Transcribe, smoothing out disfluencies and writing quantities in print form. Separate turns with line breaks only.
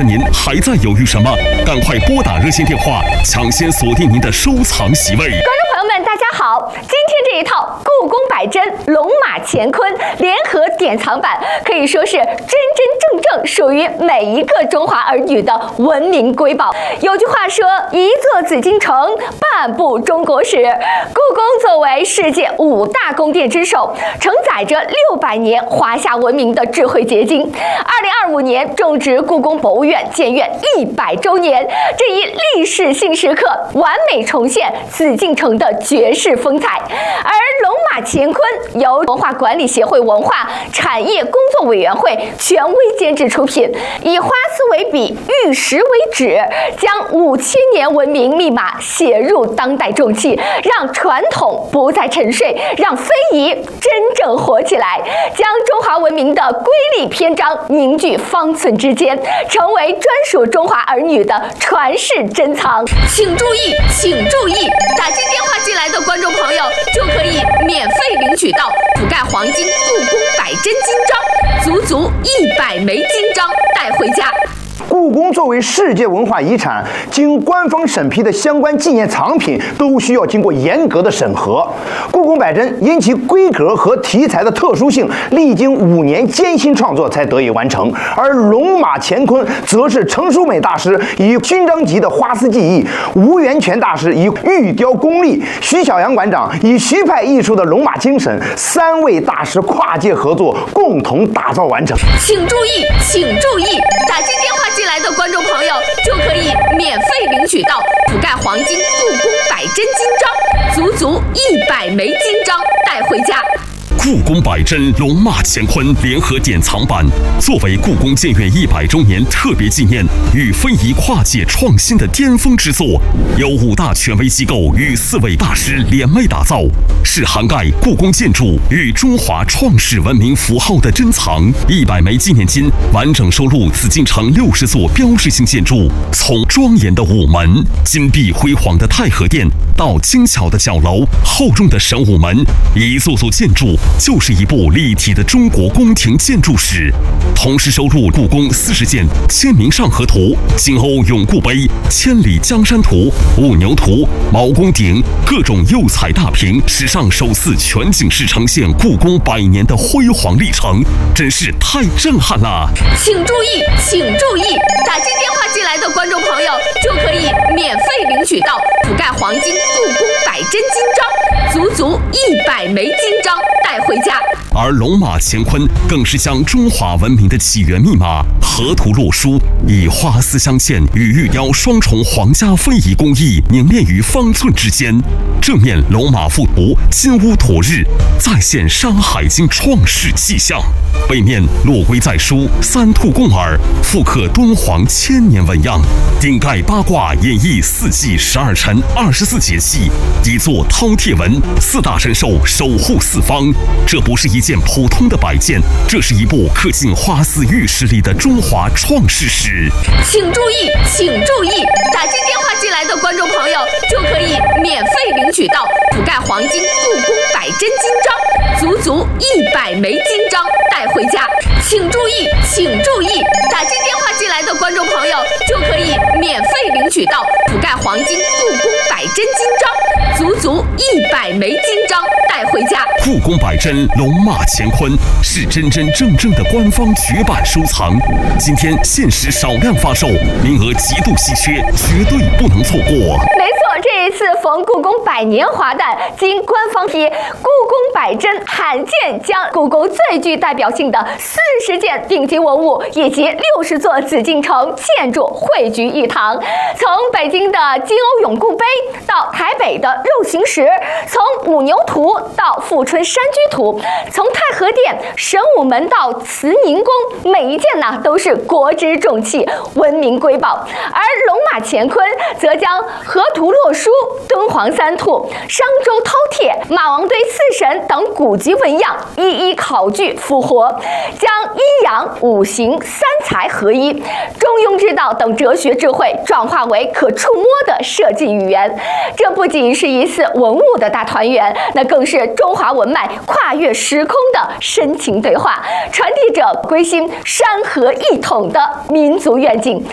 您还在犹豫什么？赶快拨打热线电话，抢先锁定您的收藏席位。
观众朋友们，大家好！今天这一套故宫百珍龙马乾坤联合典藏版，可以说是真真正正属于每一个中华儿女的文明瑰宝。有句话说：“一座紫禁城，半部中国史。”故宫作为世界5大宫殿之首，承载着600年华夏文明的智慧结晶。2025年正值故宫博物院建院100周年，这一历史性时刻，完美重现紫禁城的绝世风采。而龙马乾坤由文化管理协会文化产业工作委员会权威监制出品，以花丝为笔，玉石为纸，将5000年文明密码写入当代重器，让传统不再沉睡，让非遗真正活起来，将中华文明的瑰丽篇章凝聚方寸之间，成为专属中华儿女的传世珍藏。请注意，请注意，打进电话进来的观众朋友就可以免费领取到覆盖黄金故宫百珍金章，足足100枚金章带回家。
故宫作为世界文化遗产，经官方审批的相关纪念藏品都需要经过严格的审核。故宫百珍因其规格和题材的特殊性，历经5年艰辛创作才得以完成。而龙马乾坤则是程淑美大师以勋章级的花丝技艺，吴元泉大师以玉雕功力，徐小阳馆长以徐派艺术的龙马精神，3位大师跨界合作，共同打造完成。
请注意，请注意，打进电话进来的观众朋友就可以免费领取到覆盖黄金故宫百珍金章，足足100枚金章带回家。
故宫百珍龙马乾坤联合典藏版，作为故宫建院100周年特别纪念与非遗跨界创新的巅峰之作，由5大权威机构与4位大师联袂打造，是涵盖故宫建筑与中华创世文明符号的珍藏。100枚纪念金完整收录紫禁城60座标志性建筑，从庄严的午门、金碧辉煌的太和殿，到精巧的角楼、厚重的神武门，一座座建筑就是一部立体的中国宫廷建筑史。同时收录故宫40件签名上河图、金瓯永固碑、千里江山图、兀牛图、毛公鼎各种釉彩大屏，史上首次全景式呈现故宫100年的辉煌历程，真是太震撼了！
请注意，请注意，打进电话进来的观众朋友就可以免费领取到覆盖黄金故宫百珍金章，足足100枚金章带回家。
而龙马乾坤更是将中华文明的起源密码河图洛书，以花丝镶嵌与玉雕双重皇家非遗工艺凝练于方寸之间。正面龙马附图金乌陀日，再现《山海经》创世气象；背面落龟在书，三兔共耳，复刻敦煌1000年纹样。顶盖八卦演绎4季12辰24节气，底座饕餮纹，4大神兽守护四方。这不是一件普通的摆件，这是一部刻进花丝玉石里的中华创世史。
请注意，请注意，打进电话进来的观众朋友就可以免费领取到覆盖黄金故宫百珍金章，足足100枚金章带回家。请注意，请注意，打进电话进来的观众朋友就可以免费领取到覆盖黄金故宫百珍金章，足足100枚金章带回家。
故宫百珍龙马乾坤是真真正正的官方绝版收藏，今天限时少量发售，名额极度稀缺，绝对不能错过。
没错，这一次逢故宫100年华诞，经官方批，故宫百珍罕见将故宫最具代表性的40件顶级文物以及60座紫禁城建筑汇聚一堂。从北京的金瓯永固碑到台北的肉形石，从兀牛图到富春山居图，从太和殿、神武门到慈宁宫，每一件呢都是国之重器，文明瑰宝。而龙马乾坤则将河图洛书、敦煌三兔、商周饕餮、马王堆4神等古籍纹样一一考据复活，将阴阳、五行、3才合一、中庸之道等哲学智慧转化为可触摸的设计语言。这不仅是一次文物的大团圆，那更是中华文脉跨越时空的深情对话，传递着归心山河一统的民族愿景。